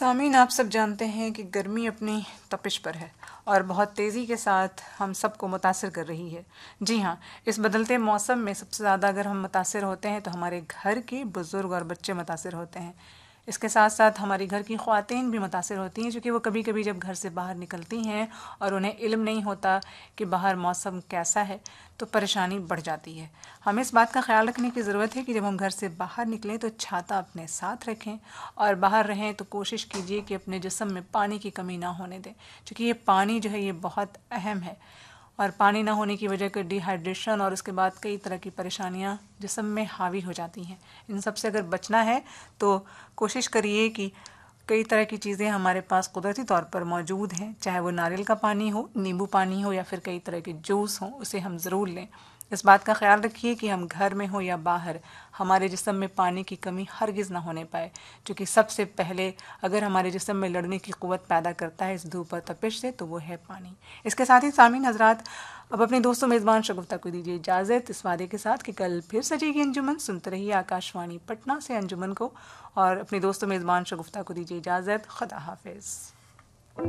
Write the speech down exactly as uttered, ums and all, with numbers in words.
سامعین، آپ سب جانتے ہیں کہ گرمی اپنی تپش پر ہے اور بہت تیزی کے ساتھ ہم سب کو متاثر کر رہی ہے۔ جی ہاں، اس بدلتے موسم میں سب سے زیادہ اگر ہم متاثر ہوتے ہیں تو ہمارے گھر کے بزرگ اور بچے متاثر ہوتے ہیں۔ اس کے ساتھ ساتھ ہماری گھر کی خواتین بھی متاثر ہوتی ہیں، چونکہ وہ کبھی کبھی جب گھر سے باہر نکلتی ہیں اور انہیں علم نہیں ہوتا کہ باہر موسم کیسا ہے تو پریشانی بڑھ جاتی ہے۔ ہمیں اس بات کا خیال رکھنے کی ضرورت ہے کہ جب ہم گھر سے باہر نکلیں تو چھاتا اپنے ساتھ رکھیں، اور باہر رہیں تو کوشش کیجیے کہ اپنے جسم میں پانی کی کمی نہ ہونے دیں، چونکہ یہ پانی جو ہے یہ بہت اہم ہے، اور پانی نہ ہونے کی وجہ سے ڈی ہائیڈریشن اور اس کے بعد کئی طرح کی پریشانیاں جسم میں حاوی ہو جاتی ہیں۔ ان سب سے اگر بچنا ہے تو کوشش کریے کہ کئی طرح کی چیزیں ہمارے پاس قدرتی طور پر موجود ہیں، چاہے وہ ناریل کا پانی ہو، نیمبو پانی ہو، یا پھر کئی طرح کے جوس ہوں، اسے ہم ضرور لیں۔ اس بات کا خیال رکھیے کہ ہم گھر میں ہوں یا باہر ہمارے جسم میں پانی کی کمی ہرگز نہ ہونے پائے، کیونکہ سب سے پہلے اگر ہمارے جسم میں لڑنے کی قوت پیدا کرتا ہے اس دھوپ اور تپش سے تو وہ ہے پانی۔ اس کے ساتھ ہی سامعین حضرات، اب اپنے دوستوں میزبان شگفتہ کو دیجیے اجازت، اس وعدے کے ساتھ کہ کل پھر سجے گی انجمن۔ سنتے رہیے آکاش وانی پٹنہ سے انجمن کو، اور اپنے دوستوں میزبان شگفتہ کو دیجیے اجازت۔ خدا حافظ۔